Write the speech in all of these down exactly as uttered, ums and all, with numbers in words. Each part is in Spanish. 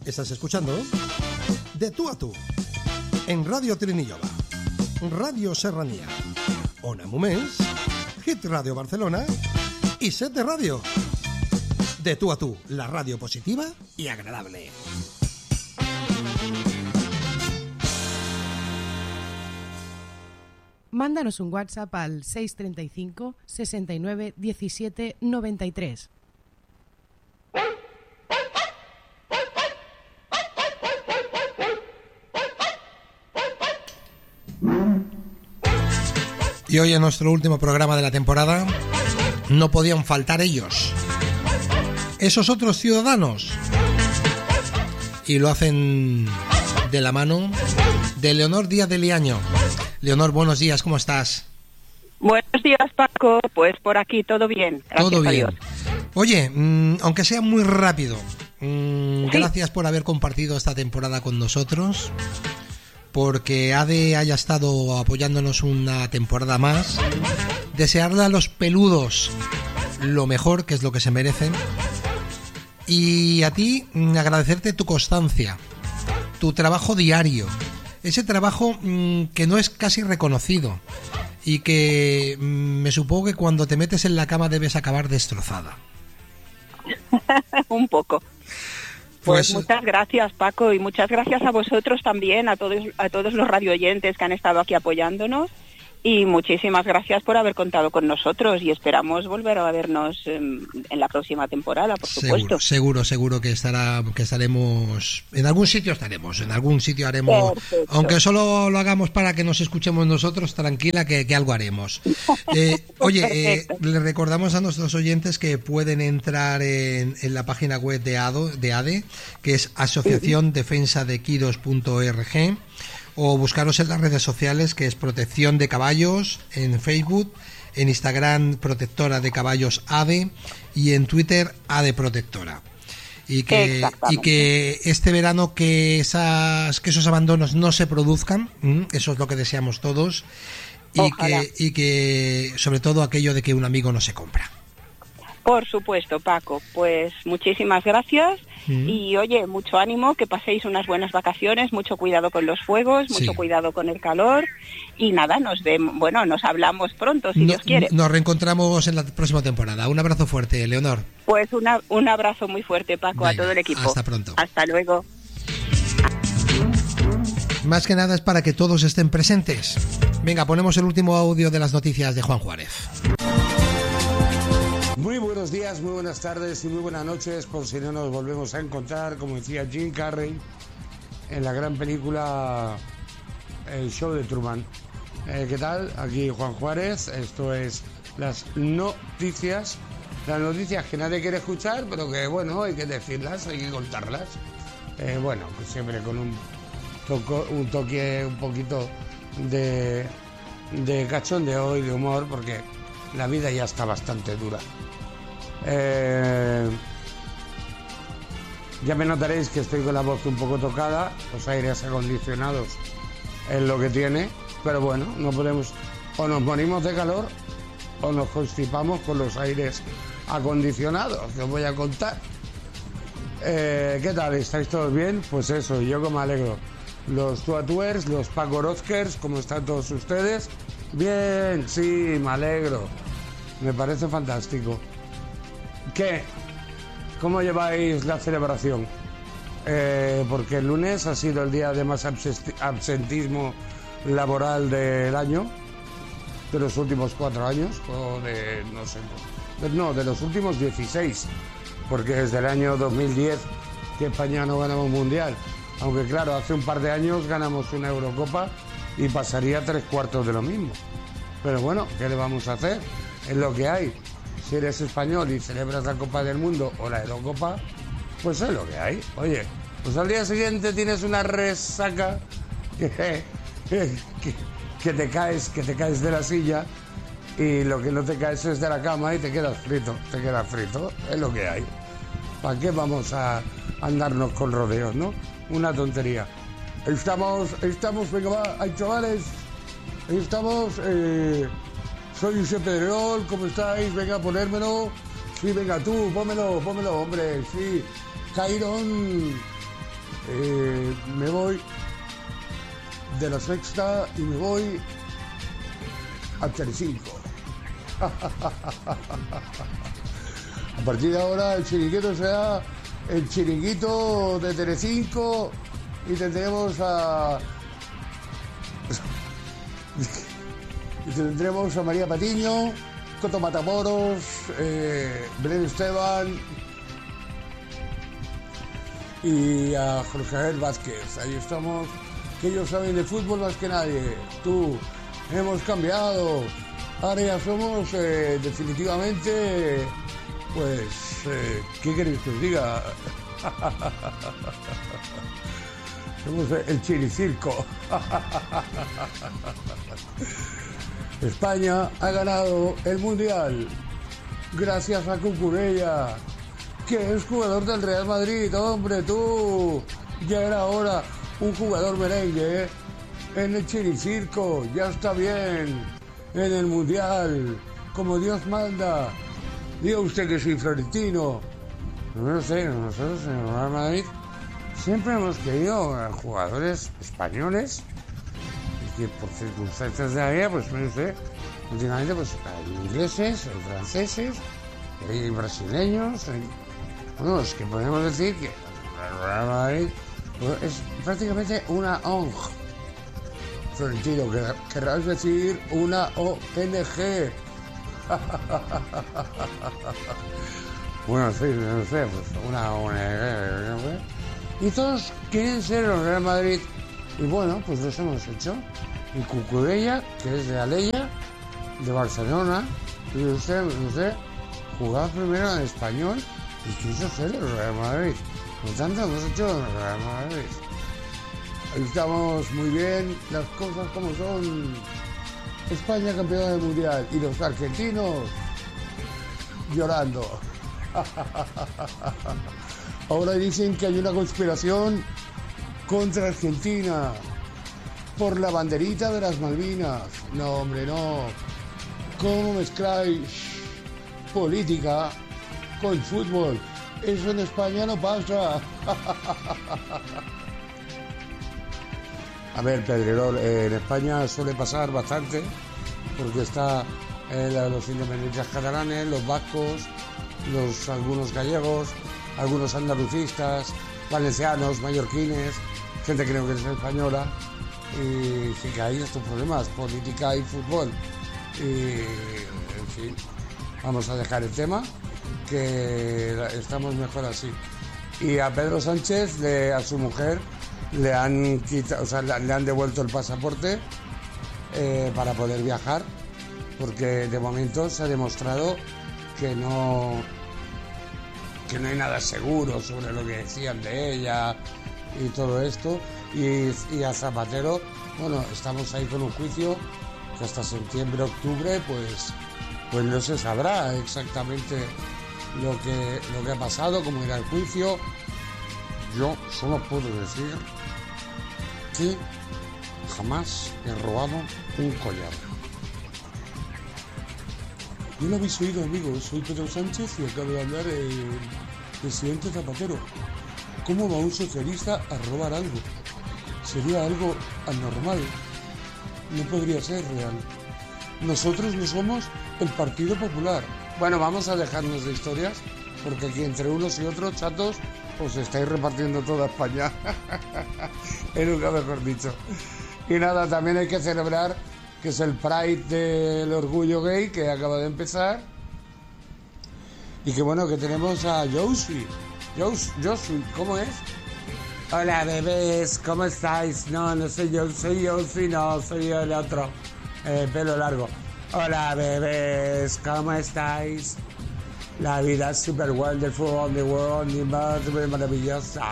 Estás escuchando De Tú a Tú en Radio Trinillola, Radio Serranía, Ona Moments, Hit Radio Barcelona y Set de Radio. De Tú a Tú, la radio positiva y agradable. Mándanos un WhatsApp al seis treinta y cinco, sesenta y nueve, diecisiete, noventa y tres. Y hoy en nuestro último programa de la temporada no podían faltar ellos, esos otros ciudadanos, y lo hacen de la mano de Leonor Díaz de Liaño. Leonor, buenos días, ¿cómo estás? Buenos días, Paco. Pues por aquí todo bien, gracias todo bien. a Dios. Oye, mmm, aunque sea muy rápido, mmm, sí. gracias por haber compartido esta temporada con nosotros, porque Ade haya estado apoyándonos una temporada más. Desearle a los peludos lo mejor, que es lo que se merecen, y a ti agradecerte tu constancia, tu trabajo diario, ese trabajo mmm, que no es casi reconocido y que mmm, me supongo que cuando te metes en la cama debes acabar destrozada. Un poco. Pues, pues muchas gracias, Paco, y muchas gracias a vosotros también, a todos a todos los radioyentes que han estado aquí apoyándonos, y muchísimas gracias por haber contado con nosotros, y esperamos volver a vernos en, en la próxima temporada, por supuesto. Seguro, seguro, seguro que estará, que estaremos, en algún sitio estaremos, en algún sitio haremos, perfecto. Aunque solo lo hagamos para que nos escuchemos nosotros, tranquila que, que algo haremos. Eh, oye, eh, le recordamos a nuestros oyentes que pueden entrar en, en la página web de ADO, de ADE, que es asociación defensa de equidos punto org, o buscaros en las redes sociales, que es Protección de Caballos en Facebook, en Instagram Protectora de Caballos ADE y en Twitter ADE Protectora. Y que, y que este verano que esas que esos abandonos no se produzcan, eso es lo que deseamos todos, y que, y que sobre todo aquello de que un amigo no se compra. Por supuesto, Paco, pues muchísimas gracias. Mm. Y oye, mucho ánimo, que paséis unas buenas vacaciones, mucho cuidado con los fuegos, mucho sí. cuidado con el calor, y nada, nos vemos, bueno, nos hablamos pronto, si no, Dios quiere. Nos reencontramos en la próxima temporada. Un abrazo fuerte, Leonor. Pues una, un abrazo muy fuerte, Paco. Venga, a todo el equipo. Hasta pronto. Hasta luego. Más que nada es para que todos estén presentes. Venga, ponemos el último audio de las noticias de Juan Juárez. Muy buenos días, muy buenas tardes y muy buenas noches, por si no nos volvemos a encontrar, como decía Jim Carrey en la gran película El show de Truman. Eh, ¿Qué tal? Aquí Juan Juárez, esto es las noticias, las noticias que nadie quiere escuchar, pero que bueno, hay que decirlas, hay que contarlas. Eh, bueno, pues siempre con un, toco, un toque un poquito de, de cachondeo y de humor, porque la vida ya está bastante dura. Eh, ya me notaréis que estoy con la voz un poco tocada, los aires acondicionados es lo que tiene, pero bueno, no podemos, o nos morimos de calor o nos constipamos con los aires acondicionados, que os voy a contar. Eh, ¿Qué tal? ¿Estáis todos bien? Pues eso, yo como me alegro. Los Tuatuers, los Pacorozkers, ¿cómo están todos ustedes? Bien, sí, me alegro. Me parece fantástico. ¿Qué? ¿Cómo lleváis la celebración? Eh, porque el lunes ha sido el día de más absentismo laboral del año, de los últimos cuatro años, o de, no sé, no, de los últimos dieciséis, porque desde el año dos mil diez que España no ganamos mundial. Aunque claro, hace un par de años ganamos una Eurocopa y pasaría tres cuartos de lo mismo. Pero bueno, ¿qué le vamos a hacer? Es lo que hay. Si eres español y celebras la Copa del Mundo o la Eurocopa, pues es lo que hay. Oye, pues al día siguiente tienes una resaca que, que, que te caes, que te caes de la silla, y lo que no te caes es de la cama y te quedas frito, te quedas frito, es lo que hay. ¿Para qué vamos a andarnos con rodeos, no? Una tontería. Estamos, estamos, venga va, hay chavales, estamos... Eh, Soy Josep Pedrerol, ¿cómo estáis? Venga, ponérmelo. Sí, venga tú, pónmelo, pónmelo, hombre, sí. Cairon, eh, me voy de la Sexta y me voy a Telecinco. A partir de ahora el chiringuito será el chiringuito de Telecinco y tendremos a y tendremos a María Patiño, Coto Matamoros, eh, Belén Esteban y a Jorge Javier Vázquez. Ahí estamos, que ellos saben de fútbol más que nadie. Tú, hemos cambiado. Ahora ya somos eh, definitivamente, pues, eh, ¿qué queréis que os diga? Somos el chiricirco. España ha ganado el Mundial gracias a Cucurella, que es jugador del Real Madrid. Hombre, tú, ya era hora un jugador merengue, ¿eh? En el chiricirco, ya está bien, en el Mundial, como Dios manda. Diga usted que soy florentino. No lo sé, nosotros en el Real Madrid siempre hemos querido a jugadores españoles y que por circunstancias de la vida, pues no sé, últimamente pues hay ingleses, hay franceses, hay brasileños, hay... bueno, es que podemos decir que el Real Madrid pues, es prácticamente una O N G. Florentino, que querrás decir una O N G. Bueno, sí, no sé, pues una O N G. Y todos quieren ser el Real Madrid. Y bueno, pues los hemos hecho. Y Cucurella, que es de Alella, de Barcelona, y usted, no sé, jugaba primero en español y quiso ser el Real Madrid. Por tanto, hemos hecho el Real Madrid. Estamos muy bien, las cosas como son. España campeona del Mundial y los argentinos llorando. Ahora dicen que hay una conspiración contra Argentina por la banderita de las Malvinas. No, hombre, no. ¿Cómo mezcláis política con fútbol? Eso en España no pasa. A ver, Pedrerol, eh, en España suele pasar bastante, porque está eh, los independentistas catalanes, los vascos, los algunos gallegos, algunos andalucistas, valencianos, mallorquines, gente que creo que es española, y sí que hay estos problemas, política y fútbol. Y, en fin, vamos a dejar el tema, que estamos mejor así. Y a Pedro Sánchez, de, a su mujer, le han quitado, o sea, le han devuelto el pasaporte eh, para poder viajar, porque de momento se ha demostrado que no que no hay nada seguro sobre lo que decían de ella y todo esto. Y, y a Zapatero, bueno, estamos ahí con un juicio que hasta septiembre, octubre, pues pues no se sabrá exactamente lo que lo que ha pasado, cómo era el juicio. Yo solo puedo decir que jamás he robado un collar. No lo habéis oído, amigos. Soy Pedro Sánchez y acabo de hablar el presidente Zapatero. ¿Cómo va un socialista a robar algo? Sería algo anormal. No podría ser real. Nosotros no somos el Partido Popular. Bueno, vamos a dejarnos de historias, porque aquí entre unos y otros chatos os estáis repartiendo toda España. Es nunca mejor dicho. Y nada, también hay que celebrar que es el Pride del orgullo gay, que acaba de empezar. Y que bueno, que tenemos a Josie. Jos, Josie, ¿cómo es? Hola bebés, ¿cómo estáis? No, no soy yo, soy Josie, no, soy el otro. Eh, pelo largo. Hola bebés, ¿cómo estáis? La vida es super wonderful, the world is maravillosa.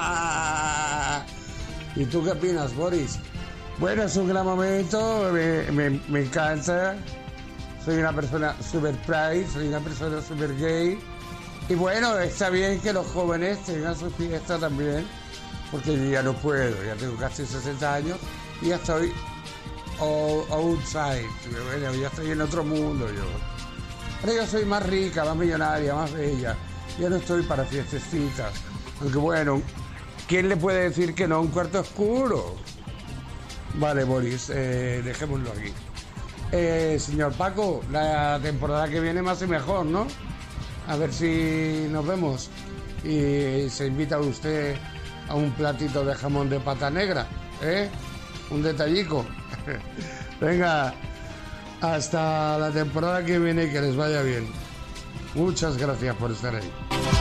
¿Y tú qué opinas, Boris? Bueno, es un gran momento, me, me, me encanta. Soy una persona super pride, soy una persona super gay. Y bueno, está bien que los jóvenes tengan su fiesta también, porque yo ya no puedo, ya tengo casi sesenta años y ya estoy all, outside. Bueno, ya estoy en otro mundo yo. Ahora yo soy más rica, más millonaria, más bella. Ya no estoy para fiestecitas. Aunque bueno, ¿quién le puede decir que no a un cuarto oscuro? Vale, Boris, eh, dejémoslo aquí. Eh, señor Paco, la temporada que viene más y mejor, ¿no? A ver si nos vemos y se invita usted a un platito de jamón de pata negra, ¿eh? Un detallico. Venga, hasta la temporada que viene y que les vaya bien. Muchas gracias por estar ahí.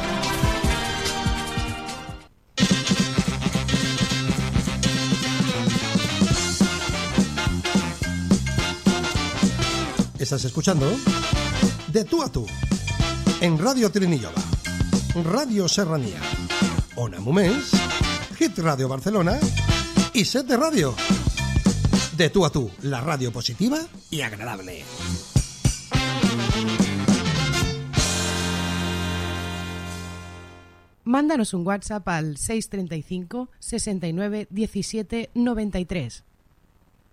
Estás escuchando De Tú a Tú en Radio Trinillola, Radio Serranía, Ona Moments, Hit Radio Barcelona y Set de Radio. De Tú a Tú, la radio positiva y agradable. Mándanos un WhatsApp al seis treinta y cinco, sesenta y nueve, diecisiete, noventa y tres.